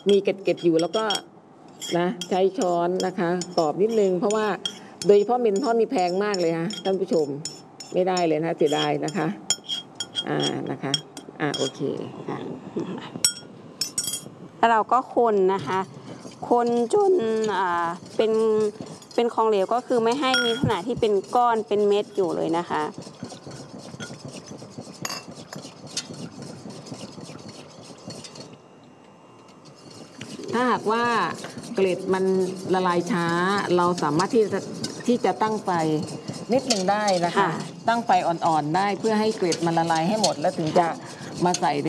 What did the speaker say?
มีเกล็ดอยู่แล้วก็นะใช้ช้อนนะคะกรอบนิดนึงเพราะว่าโดยเฉพาะเมนทอนนี่แพงมากเลยฮะท่านผู้ชมไม่ได้เลยนะเสียดายนะคะนะคะโอเคค่ะแล้วเราก็คนนะคะคนจนเป็นของเหลวก็คือไม่ให้มีลักษณะที่เป็นก้อนเป็นเม็ดอยู่เลยนะคะถ้าหากว่าเกล็ดมันละลายช้าเราสามารถที่จะตั้งไฟนิดหนึ่งได้นะคะตั้งไฟอ่อนๆได้เพื่อให้เกล็ดมันละลายให้หมดแล้วถึงจะมาใส่ใน